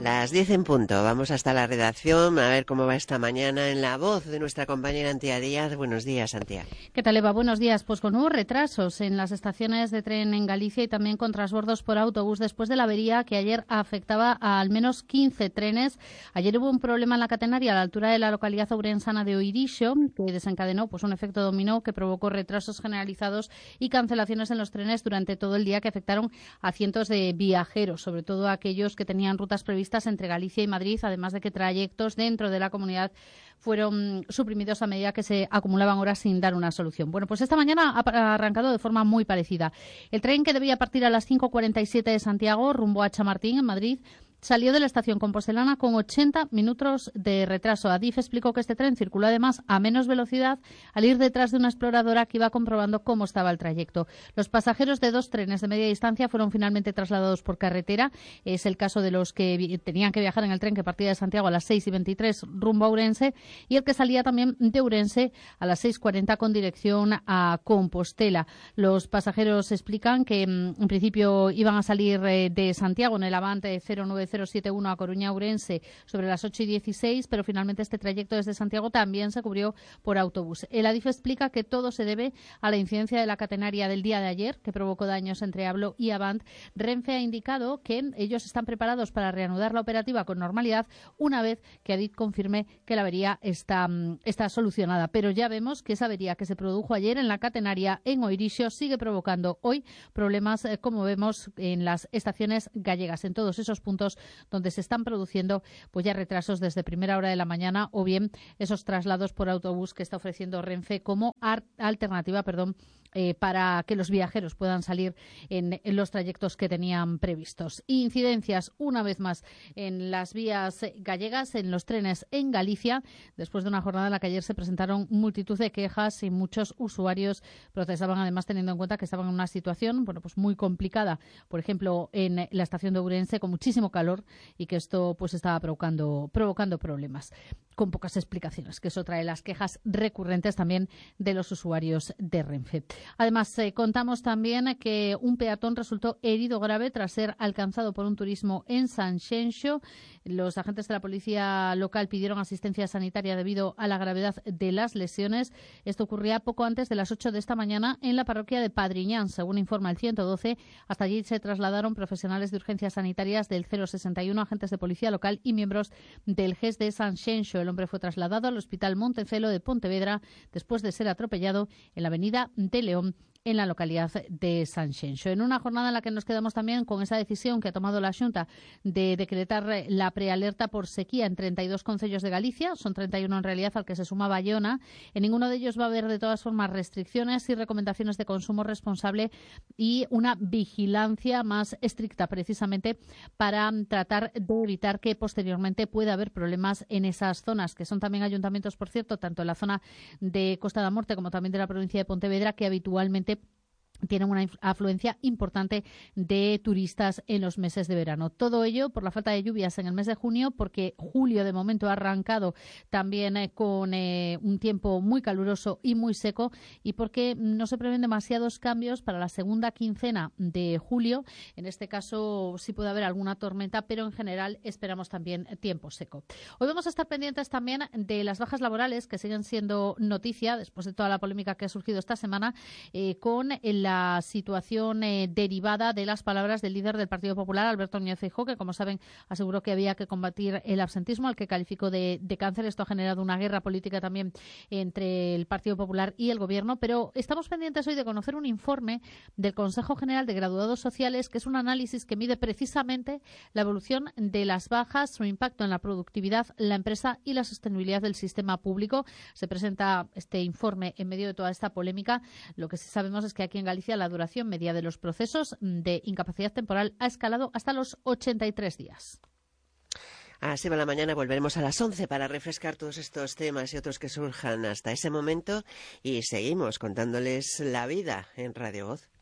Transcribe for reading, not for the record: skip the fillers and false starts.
Las 10 en punto. Vamos hasta la redacción a ver cómo va esta mañana en la voz de nuestra compañera Antía Díaz. Buenos días, Antía. ¿Qué tal, Eva? Buenos días. Pues con nuevos retrasos en las estaciones de tren en Galicia y también con transbordos por autobús después de la avería que ayer afectaba a al menos 15 trenes. Ayer hubo un problema en la catenaria a la altura de la localidad ourensana de Oirixo que desencadenó un efecto dominó que provocó retrasos generalizados y cancelaciones en los trenes durante todo el día que afectaron a cientos de viajeros, sobre todo a aquellos que tenían rutas previstas entre Galicia y Madrid, además de que trayectos dentro de la comunidad fueron suprimidos a medida que se acumulaban horas sin dar una solución. Bueno, pues esta mañana ha arrancado de forma muy parecida. El tren que debía partir a las 5:47 de Santiago, rumbo a Chamartín, en Madrid, salió de la estación compostelana con 80 minutos de retraso. Adif explicó que este tren circuló además a menos velocidad al ir detrás de una exploradora que iba comprobando cómo estaba el trayecto. Los pasajeros de 2 trenes de media distancia fueron finalmente trasladados por carretera. Es el caso de los que tenían que viajar en el tren que partía de Santiago a las 6:23 rumbo a Ourense y el que salía también de Ourense a las 6:40 con dirección a Compostela. Los pasajeros explican que en principio iban a salir de Santiago en el Avante 09071 a Coruña-Ourense sobre las 8:16, pero finalmente este trayecto desde Santiago también se cubrió por autobús. El Adif explica que todo se debe a la incidencia de la catenaria del día de ayer, que provocó daños entre Ablo y Avant. Renfe ha indicado que ellos están preparados para reanudar la operativa con normalidad una vez que Adif confirme que la avería está solucionada. Pero ya vemos que esa avería que se produjo ayer en la catenaria en Oirixo sigue provocando hoy problemas, como vemos, en las estaciones gallegas, en todos esos puntos donde se están produciendo pues ya retrasos desde primera hora de la mañana o bien esos traslados por autobús que está ofreciendo Renfe como alternativa, para que los viajeros puedan salir en los trayectos que tenían previstos. Incidencias, una vez más, en las vías gallegas, en los trenes en Galicia, después de una jornada en la que ayer se presentaron multitud de quejas y muchos usuarios protestaban, además teniendo en cuenta que estaban en una situación pues muy complicada, por ejemplo, en la estación de Ourense, con muchísimo calor y que esto pues estaba provocando problemas, con pocas explicaciones, que eso trae las quejas recurrentes también de los usuarios de Renfe. Además, contamos también que un peatón resultó herido grave tras ser alcanzado por un turismo en Sanxenxo. Los agentes de la policía local pidieron asistencia sanitaria debido a la gravedad de las lesiones. Esto ocurría poco antes de las 8 de esta mañana en la parroquia de Padriñán, según informa el 112. Hasta allí se trasladaron profesionales de urgencias sanitarias del 061, agentes de policía local y miembros del GES de Sanxenxo. El hombre fue trasladado al Hospital Montecelo de Pontevedra después de ser atropellado en la avenida de León, en la localidad de Sanxenxo. En una jornada en la que nos quedamos también con esa decisión que ha tomado la Xunta de decretar la prealerta por sequía en 32 concellos de Galicia, son 31 en realidad, al que se suma Bayona. En ninguno de ellos va a haber de todas formas restricciones y recomendaciones de consumo responsable y una vigilancia más estricta, precisamente para tratar de evitar que posteriormente pueda haber problemas en esas zonas, que son también ayuntamientos, por cierto, tanto en la zona de Costa da Morte como también de la provincia de Pontevedra, que habitualmente tienen una afluencia importante de turistas en los meses de verano. Todo ello por la falta de lluvias en el mes de junio, porque julio de momento ha arrancado también con un tiempo muy caluroso y muy seco, y porque no se prevén demasiados cambios para la segunda quincena de julio. En este caso sí puede haber alguna tormenta, pero en general esperamos también tiempo seco. Hoy vamos a estar pendientes también de las bajas laborales, que siguen siendo noticia después de toda la polémica que ha surgido esta semana con la situación derivada de las palabras del líder del Partido Popular, Alberto Núñez Feijóo, que, como saben, aseguró que había que combatir el absentismo, al que calificó de cáncer. Esto ha generado una guerra política también entre el Partido Popular y el Gobierno, pero estamos pendientes hoy de conocer un informe del Consejo General de Graduados Sociales, que es un análisis que mide precisamente la evolución de las bajas, su impacto en la productividad, la empresa y la sostenibilidad del sistema público. Se presenta este informe en medio de toda esta polémica. Lo que sí sabemos es que aquí en Galicia la duración media de los procesos de incapacidad temporal ha escalado hasta los 83 días. Así va la mañana, volveremos a las 11 para refrescar todos estos temas y otros que surjan hasta ese momento y seguimos contándoles la vida en Radio Voz.